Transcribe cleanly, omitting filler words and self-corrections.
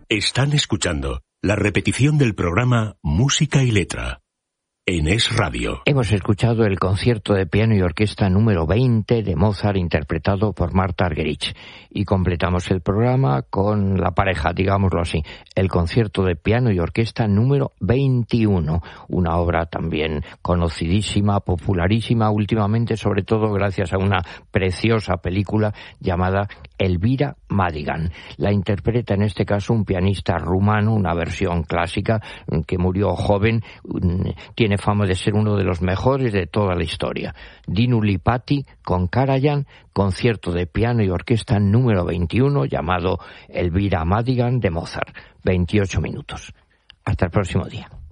Están escuchando la repetición del programa Música y Letra en Es Radio. Hemos escuchado el concierto de piano y orquesta número 20 de Mozart interpretado por Martha Argerich y completamos el programa con la pareja, digámoslo así, el concierto de piano y orquesta número 21, una obra también conocidísima, popularísima últimamente, sobre todo gracias a una preciosa película llamada Elvira Madigan. La interpreta en este caso un pianista rumano, una versión clásica que murió joven, tiene fama de ser uno de los mejores de toda la historia. Dinu Lipati con Karajan, concierto de piano y orquesta número 21 llamado Elvira Madigan de Mozart. 28 minutos. Hasta el próximo día.